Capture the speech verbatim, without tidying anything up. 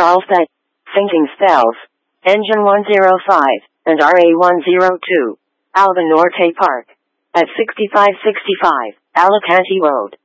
Allstate, Sinking Spells, Engine one oh five, and R A one oh two, Alba Norte Park, at sixty-five sixty-five, Alicante Road.